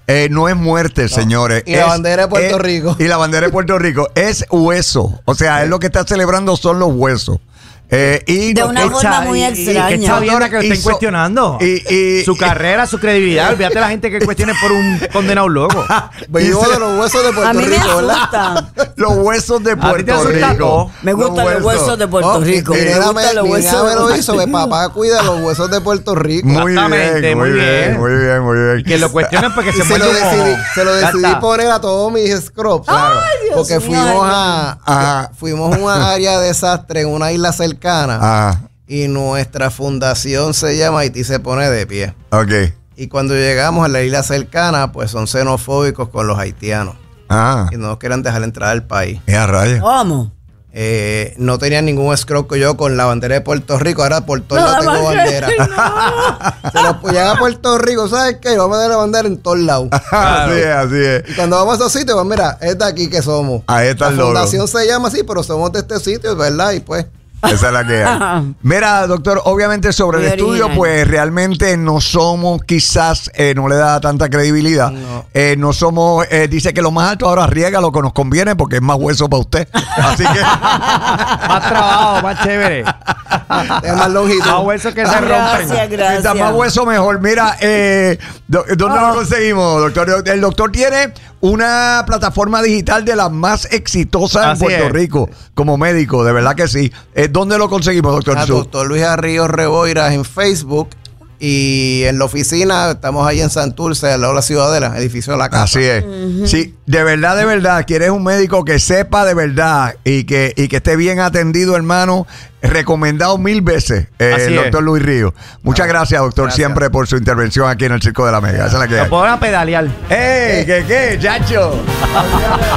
No es muerte, señores. Y la bandera de Puerto Rico. Y la bandera de Puerto Rico es hueso. O sea, él lo que está celebrando son los huesos. De una forma muy extraña. Que está bien que lo estén cuestionando. Su carrera, su credibilidad. Olvídate de la gente que cuestione por un condenado loco. Venimos de los huesos de Puerto Rico, ¿verdad? Los huesos de Puerto Rico. Me gustan los huesos de Puerto Rico. Mi nena me lo hizo, que papá cuida los huesos de Puerto Rico. Muy bien. Y que lo cuestionen porque se muerde se lo decidí poner a todos mis scrubs. Claro, porque fuimos a una área de desastre en una isla cercana. Y nuestra fundación se llama Haití se pone de pie. Ok. Y cuando llegamos a la isla cercana, pues son xenofóbicos con los haitianos. Y no nos querían dejar entrar al país. ¿Cómo? No tenían ningún scrub que yo con la bandera de Puerto Rico. Ahora por todos lados tengo bandera. Se los llegan a Puerto Rico, ¿sabes qué? Vamos a tener la bandera en todos lados. Así es. Y cuando vamos a esos sitios, pues mira, es de aquí que somos. Ahí está el logo. La fundación se llama así, pero somos de este sitio, ¿verdad? Y pues... Esa es la que hay. Mira, doctor, obviamente sobre el estudio, pues realmente no somos, quizás no le da tanta credibilidad. No somos, dice que lo más alto ahora riega lo que nos conviene porque es más hueso para usted. Así que. Más trabajo, más chévere. Es más longitud. Más huesos que se rompen. Mientras más hueso, mejor. Mira, ¿dónde lo conseguimos, doctor? El doctor tiene una plataforma digital de las más exitosas en Puerto Rico como médico, de verdad que sí. ¿Dónde lo conseguimos, doctor? Doctor Luis Arríos Reboiras en Facebook y en la oficina estamos ahí en Santurce, al lado de la Ciudadela, edificio de la casa. Así es. Sí, de verdad, quieres un médico que sepa de verdad y que esté bien atendido, hermano. Recomendado 1000 veces, el doctor Luis Ríos. Muchas gracias, doctor, siempre por su intervención aquí en el Circo de la Mega. Esa es la que lo podrán pedalear. ¿Qué, chacho?